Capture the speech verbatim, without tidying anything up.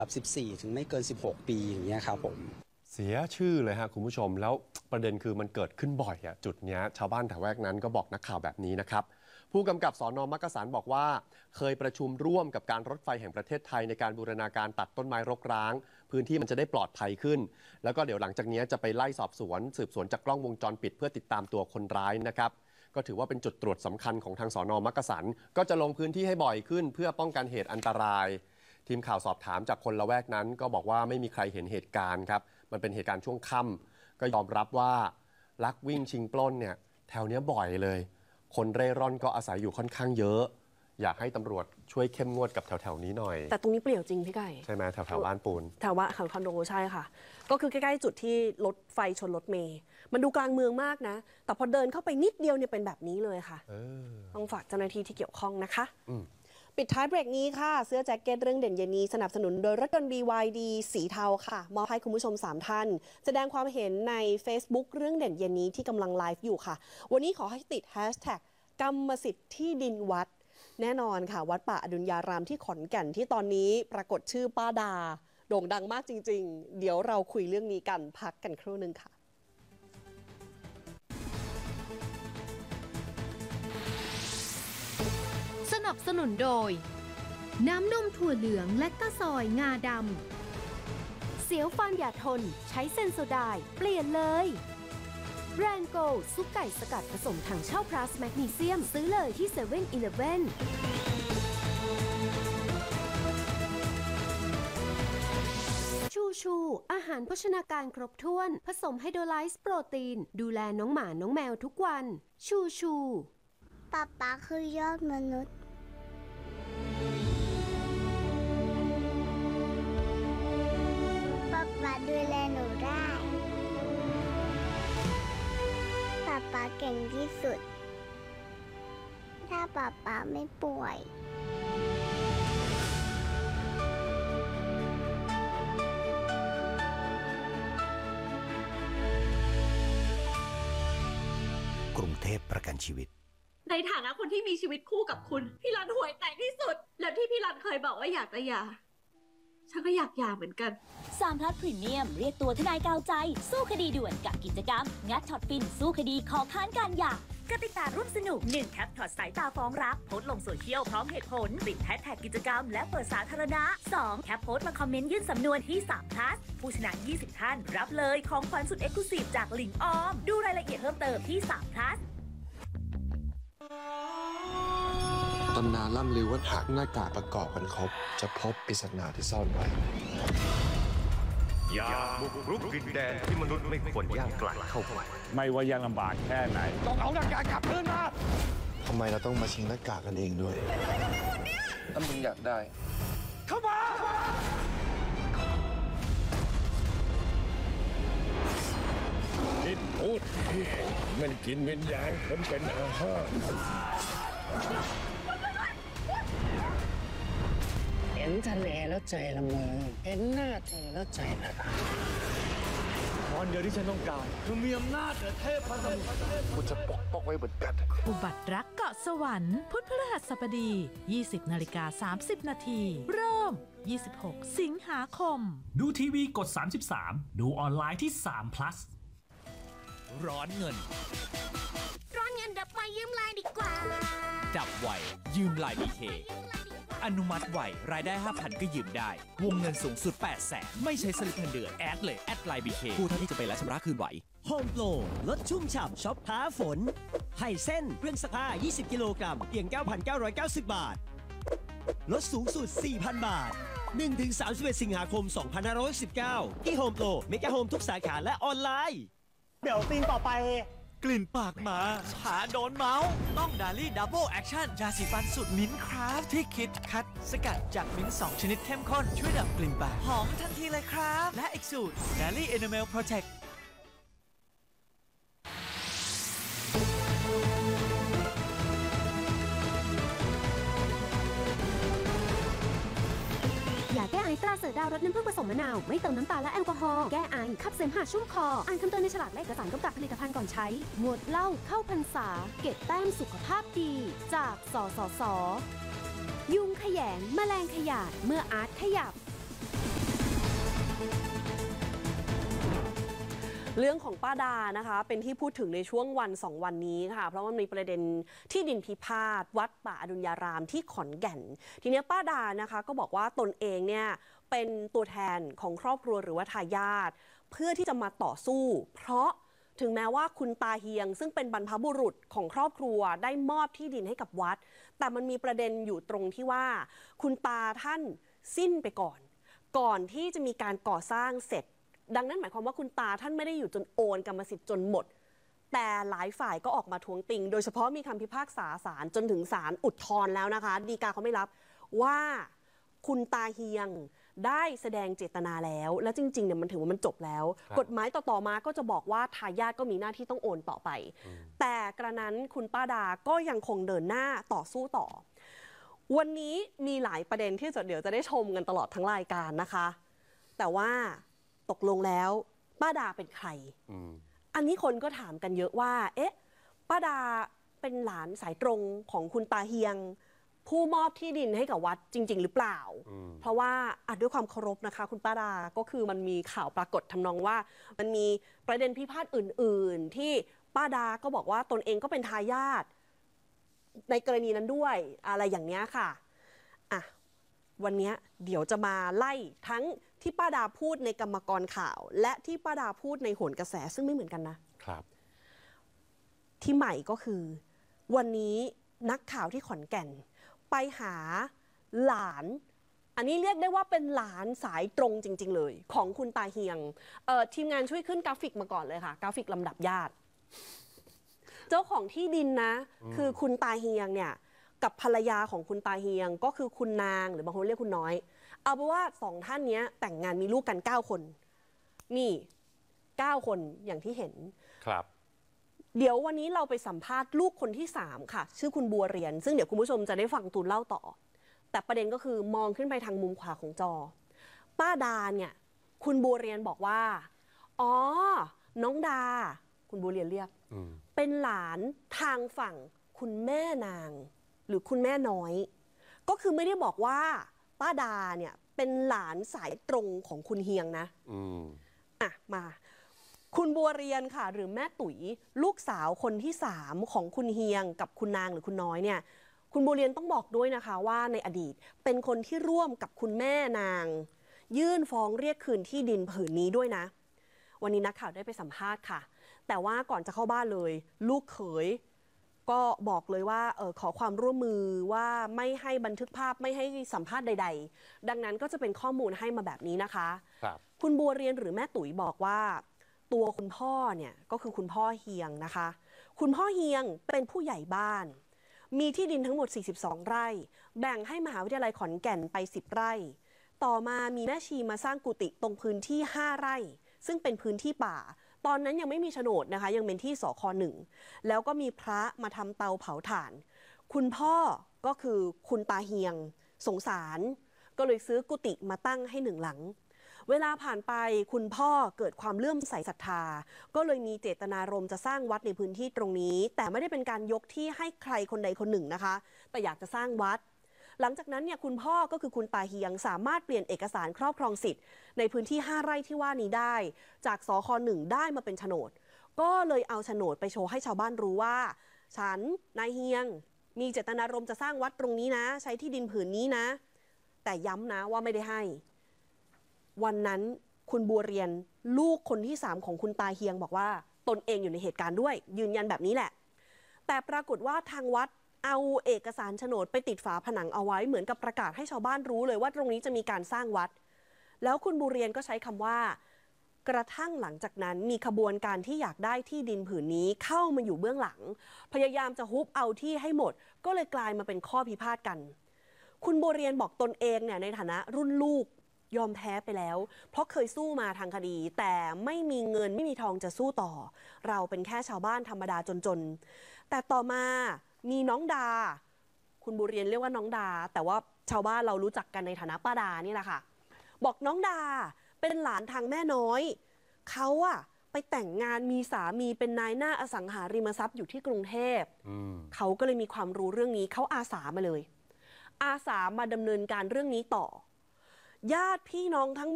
สิบสี่ถึงไม่เกินสิบหกปีอย่างเงี้ยครับผมเสียชื่อเลยฮะคุณผู้ชมแล้วประเด็นคือมันเกิดขึ้นบ่อยอะจุดนี้ชาวบ้านแถวแวกนั้นก็บอกนักข่าวแบบนี้นะครับผู้กำกับสน.มักกะสันบอกว่าเคยประชุมร่วมกับการรถไฟแห่งประเทศไทยในการบูรณาการตัดต้นไม้รกร้างพื้นที่มันจะได้ปลอดภัยขึ้นแล้วก็เดี๋ยวหลังจากนี้จะไปไล่สอบสวนสืบสวนจากกล้องวงจรปิดเพื่อติดตามตัวคนร้ายนะครับก็ถือว่าเป็นจุดตรวจสำคัญของทางสน.มักกะสันก็จะลงพื้นที่ให้บ่อยขึ้นเพื่อป้องกันเหตุอันตรายทีมข่าวสอบถามจากคนละแวกนั้นก็บอกว่าไม่มีใครเห็นเหตุการณ์ครับมันเป็นเหตุการณ์ช่วงค่ำก็ยอมรับว่าลักวิ่งชิงปล้นเนี่ยแถวนี้บ่อยเลยคนเร่ร่อนก็อาศัยอยู่ค่อนข้างเยอะอยากให้ตำรวจช่วยเข้มงวดกับแถวๆนี้หน่อยแต่ตรงนี้เปลี่ยวจริงพี่ไก่ใช่ไหมแถวๆบ้านปูนแถวว่าขังคอนโดใช่ค่ะก็คือใกล้ๆจุดที่รถไฟชนรถเมย์มันดูกลางเมืองมากนะแต่พอเดินเข้าไปนิดเดียวเนี่ยเป็นแบบนี้เลยค่ะต้องฝากเจ้าหน้าที่ที่เกี่ยวข้องนะคะปิดท้ายเบรกนี้ค่ะเสื้อแจ็คเก็ตเรื่องเด่นเย็นนี้สนับสนุนโดยรถยนต์ บี วาย ดี สีเทาค่ะมอบให้คุณผู้ชมสามท่านแสดงความเห็นใน Facebook เรื่องเด่นเย็นนี้ที่กำลังไลฟ์อยู่ค่ะวันนี้ขอให้ติด แฮชแท็ก กรรมสิทธิ์ที่ดินวัดแน่นอนค่ะวัดป่าอดุลยารามที่ขอนแก่นที่ตอนนี้ปรากฏชื่อป้าดาโด่งดังมากจริงๆเดี๋ยวเราคุยเรื่องนี้กันพักกันครู่นึงค่ะสนับสนุนโดยน้ำนมถั่วเหลืองและก็ซอยงาดำเสียวฟันอย่าทนใช้เซนโซไดน์เปลี่ยนเลยแรนโกซุปไก่สกัดผสมถังเช่าพลัสแมกนีเซียมซื้อเลยที่เซเว่นอีเลฟเว่นชูชูอาหารโภชนาการครบถ้วนผสมไฮโดรไลซ์โปรตีนดูแลน้องหมาน้องแมวทุกวันชูชูป๊าป๊าคือยอดมนุษย์ป๊าป๊าดูแลหนูได้ป๊าป๊าเก่งที่สุดถ้าป๊าป๊าไม่ป่วยกรุงเทพประกันชีวิตในฐานะคนที่มีชีวิตคู่กับคุณพี่รันห่วยแตกที่สุดแล้วที่พี่รันเคยบอกว่าอยากจะหย่าฉันก็อยากหย่าเหมือนกันสามพลัสพรีเมียมเรียกตัวทนายกาวใจสู้คดีด่วนกับกิจกรรมงัดช็อตฟินสู้คดีขอค้านการหย่ากติการ่วมสนุก หนึ่ง แคปถอดสายตาฟ้องรักโพสต์ลงโซเชียลพร้อมเหตุผลติดแฮชแท็กกิจกรรมและเปิดสาธารณะ สอง แคปโพสต์มาคอมเมนต์ยื่นสำนวนที่สามพลัสผู้ชนะยี่สิบท่านรับเลยของขวัญสุดเอ็กซ์คลูซีฟจากหลิงออมดูรายละเอียดเพิ่มเติมที่สามพลัสตำนานล่ำลือว่าหากหน้ากากประกอบกันครบจะพบปริศนาที่ซ่อนไว้อย่าบุกรุกดินแดนที่มนุษย์ไม่ควรย่างกลายเข้าไปไม่ว่ายากลำบากแค่ไหนต้องเอาหน้ากากกลับคืนมาทำไมเราต้องมาชิงหน้ากากกันเองด้วยถ้ามึงอยากได้เข้ามากินพูดมันกินวิญญาณคนเป็นอาหารเห็นทะเลแล้วใจละเมอเห็นหน้าเธอแล้วใจละลายตอนเดียวที่ฉันต้องการคือมีอำนาจเหนือเทพพระสมุทรกูจะปกป้องไว้เหมือนกันอุบัติรักเกาะสวรรค์พุธพฤหัสบดี ยี่สิบนาฬิกาสามสิบนาทีเริ่มยี่สิบหกสิงหาคมดูทีวีกดสามสิบสามดูออนไลน์ที่สาม plus ร้อนเงินร้อนเงินดับไวยืมไลน์ดีกว่าดับไวยืมไลน์ บี เค อนุมัติไวรายได้ ห้าพัน ก็ยืมได้วงเงินสูงสุด แปดแสน ไม่ใช้สลิปเงินเดือนแอดเลยแอดไลน์ บี เค ผู้เท่าที่จะไปและชำระคืนไหวโฮมโปรลดชุ่มฉ่ำช็อปท้าฝนไฮเส้นเครื่องซักผ้ายี่สิบกิโลกรัมเพียง เก้าพันเก้าร้อยเก้าสิบ บาทลดสูงสุด สี่พัน บาท หนึ่งถึงสามสิบเอ็ด สิงหาคม สองพันห้าร้อยสิบเก้าที่โฮมโปรเมกะโฮมทุกสาขาและออนไลน์เดี๋ยวซีนต่อไปกลิ่นปากหมาหาโดนเมาส์ต้องดาลี่ดับเบิลแอคชั่นยาสีฟันสูตรมิ้นท์คราฟที่คิดคัดสกัดจากมิ้นท์สองชนิดเข้มข้นช่วยดับกลิ่นปากหอมทันทีเลยครับและอีกสูตรดาลี่เอเนเมลโปรเทคยาแก้ไอตราเสือดาวรสน้ำผึ้งผสมมะนาวไม่เติมน้ำตาลและแอลกอฮอล์แก้ไอขับเสมหะชุ่มคออ่านคำเตือนในฉลากและเอกสารกำกับผลิตภัณฑ์ก่อนใช้งดเหล้าเข้าพรรษาเก็บแต้มสุขภาพดีจากสสสยุงขยงแมลงขยาดเมื่ออาร์ตขยับเรื่องของป้าดานะคะเป็นที่พูดถึงในช่วงวันสองวันนี้ค่ะเพราะว่ามีประเด็นที่ดินพิพาทวัดป่าอดุลยารามที่ขอนแก่นทีนี้ป้าดานะคะก็บอกว่าตนเองเนี่ยเป็นตัวแทนของครอบครัวหรือว่าทายาทเพื่อที่จะมาต่อสู้เพราะถึงแม้ว่าคุณตาเฮียงซึ่งเป็นบรรพบุรุษของครอบครัวได้มอบที่ดินให้กับวัดแต่มันมีประเด็นอยู่ตรงที่ว่าคุณตาท่านสิ้นไปก่อนก่อนที่จะมีการก่อสร้างเสร็จดังนั้นหมายความว่าคุณตาท่านไม่ได้อยู่จนโอนกรรมสิทธิ์จนหมดแต่หลายฝ่ายก็ออกมาท้วงติงโดยเฉพาะมีคำพิพากษาศาลจนถึงศาลอุทธรณ์แล้วนะคะฎีกาเขาไม่รับว่าคุณตาเฮียงได้แสดงเจตนาแล้วและจริงๆเนี่ยมันถือว่ามันจบแล้วกฎหมายต่อๆมาก็จะบอกว่าทายาทก็มีหน้าที่ต้องโอนต่อไปแต่กระนั้นคุณป้าดาก็ยังคงเดินหน้าต่อสู้ต่อวันนี้มีหลายประเด็นที่เดี๋ยวจะได้ชมกันตลอดทั้งรายการนะคะแต่ว่าตกลงแล้วป้าดาเป็นใคร อ, อันนี้คนก็ถามกันเยอะว่าเอ๊ะป้าดาเป็นหลานสายตรงของคุณตาเฮียงผู้มอบที่ดินให้กับวัดจริงๆหรือเปล่าเพราะว่าด้วยความเคารพนะคะคุณป้าดาก็คือมันมีข่าวปรากฏทำนองว่ามันมีประเด็นพิพาทอื่นๆที่ป้าดาก็บอกว่าตนเองก็เป็นทายาทในกรณีนั้นด้วยอะไรอย่างนี้ค่ะอ่ะวันนี้เดี๋ยวจะมาไล่ทั้งที่ป้าดาพูดในกรรมกรข่าวและที่ป้าดาพูดในโหนกระแสซึ่งไม่เหมือนกันนะครับที่ใหม่ก็คือวันนี้นักข่าวที่ขอนแก่นไปหาหลานอันนี้เรียกได้ว่าเป็นหลานสายตรงจริงๆเลยของคุณตาเฮียงเอ่อทีมงานช่วยขึ้นกราฟิกมาก่อนเลยค่ะกราฟิกลำดับญาติเจ้าของที่ดินนะคือคุณตาเฮียงเนี่ยกับภรรยาของคุณตาเฮียงก็คือคุณนางหรือบางคนเรียกคุณน้อยเอาเป็นว่าสองท่านนี้แต่งงานมีลูกกันเก้าคนนี่เก้าคนอย่างที่เห็นครับเดี๋ยววันนี้เราไปสัมภาษณ์ลูกคนที่สามค่ะชื่อคุณบัวเรียนซึ่งเดี๋ยวคุณผู้ชมจะได้ฟังตูนเล่าต่อแต่ประเด็นก็คือมองขึ้นไปทางมุมขวาของจอป้าดาเนี่ยคุณบัวเรียนบอกว่าอ๋อน้องดาคุณบัวเรียนเรียกเป็นหลานทางฝั่งคุณแม่นางหรือคุณแม่น้อยก็คือไม่ได้บอกว่าป้าดาเนี่ยเป็นหลานสายตรงของคุณเฮียงนะอืมอ่ะมาคุณบัวเรียนค่ะหรือแม่ตุ๋ยลูกสาวคนที่สามของคุณเฮียงกับคุณนางหรือคุณน้อยเนี่ยคุณบัวเรียนต้องบอกด้วยนะคะว่าในอดีตเป็นคนที่ร่วมกับคุณแม่นางยื่นฟ้องเรียกคืนที่ดินผืนนี้ด้วยนะวันนี้นักข่าวได้ไปสัมภาษณ์ค่ะแต่ว่าก่อนจะเข้าบ้านเลยลูกเขยก็บอกเลยว่าเออขอความร่วมมือว่าไม่ให้บันทึกภาพไม่ให้สัมภาษณ์ใดๆดังนั้นก็จะเป็นข้อมูลให้มาแบบนี้นะคะครับคุณบัวเรียนหรือแม่ตุ๋ยบอกว่าตัวคุณพ่อเนี่ยก็คือคุณพ่อเฮียงนะคะคุณพ่อเฮียงเป็นผู้ใหญ่บ้านมีที่ดินทั้งหมดสี่สิบสองไร่แบ่งให้มหาวิทยาลัยขอนแก่นไปสิบไร่ต่อมามีแม่ชีมาสร้างกุฏิตรงพื้นที่ห้าไร่ซึ่งเป็นพื้นที่ป่าตอนนั้นยังไม่มีโฉนดนะคะยังเป็นที่สค.หนึ่งแล้วก็มีพระมาทำเตาเผาถ่านคุณพ่อก็คือคุณตาเฮียงสงสารก็เลยซื้อกุฏิมาตั้งให้หนึ่งหลังเวลาผ่านไปคุณพ่อเกิดความเลื่อมใสศรัทธาก็เลยมีเจตนารมณ์จะสร้างวัดในพื้นที่ตรงนี้แต่ไม่ได้เป็นการยกที่ให้ใครคนใดคนหนึ่งนะคะแต่อยากจะสร้างวัดหลังจากนั้นเนี่ยคุณพ่อก็คือคุณตาเฮียงสามารถเปลี่ยนเอกสารครอบครองสิทธิ์ในพื้นที่ห้าไร่ที่ว่านี้ได้จากสค.หนึ่งได้มาเป็นโฉนดก็เลยเอาโฉนดไปโชว์ให้ชาวบ้านรู้ว่าฉันนายเฮียงมีเจตนารมณ์จะสร้างวัดตรงนี้นะใช้ที่ดินผืนนี้นะแต่ย้ำนะว่าไม่ได้ให้วันนั้นคุณบัวเรียนลูกคนที่สามของคุณตาเฮียงบอกว่าตนเองอยู่ในเหตุการณ์ด้วยยืนยันแบบนี้แหละแต่ปรากฏว่าทางวัดเอาเอกสารโฉนดไปติดฝาผนังเอาไว้เหมือนกับประกาศให้ชาวบ้านรู้เลยว่าตรงนี้จะมีการสร้างวัดแล้วคุณบัวเรียนก็ใช้คำว่ากระทั่งหลังจากนั้นมีขบวนการที่อยากได้ที่ดินผืนนี้เข้ามาอยู่เบื้องหลังพยายามจะฮุบเอาที่ให้หมดก็เลยกลายมาเป็นข้อพิพาทกันคุณบัวเรียนบอกตนเองเนี่ยในฐานะรุ่นลูกยอมแพ้ไปแล้วเพราะเคยสู้มาทางคดีแต่ไม่มีเงินไม่มีทองจะสู้ต่อเราเป็นแค่ชาวบ้านธรรมดาจนๆแต่ต่อมามีน้องดาคุณบุเรียนเรียกว่าน้องดาแต่ว่าชาวบ้านเรารู้จักกันในฐานะป้าดานี่แหละค่ะบอกน้องดาเป็นหลานทางแม่น้อยเขาอะไปแต่งงานมีสามีเป็นนายหน้าอสังหาริมทรัพย์อยู่ที่กรุงเทพเขาก็เลยมีความรู้เรื่องนี้เขาอาสามาเลยอาสามาดำเนินการเรื่องนี้ต่อญาติพี่น้องทั้ง